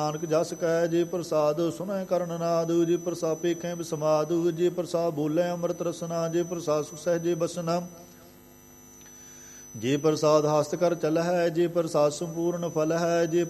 ਨਾਨਕ ਜਸ ਕੈ ਜੇ ਪ੍ਰਸਾਦ ਸੁਨੈ ਕਰਨ ਨਾਦ, ਜੇ ਪ੍ਰਸਾਦ ਪੇਖੈ ਬਿਸਮਾਦ, ਜੇ ਪ੍ਰਸਾਦ ਬੋਲੇ ਅੰਮ੍ਰਿਤ ਰਸਨਾ, ਜੇ ਪ੍ਰਸਾਦ ਸੁਖ ਸਹਿਜੇ ਬਸਨਾ, ਜੇ ਪ੍ਰਸਾਦ ਹਸਤ ਕਰ ਚਲ ਹੈ, ਜੇ ਪ੍ਰਸਾਦ ਸੰਪੂਰਨ ਫਲ ਹੈ, ਜੇ